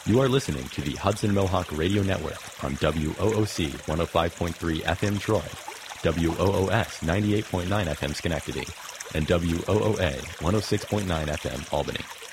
You are listening to the Hudson Mohawk Radio Network on WOOC 105.3 FM Troy, WOOS 98.9 FM Schenectady, and WOOA 106.9 FM Albany.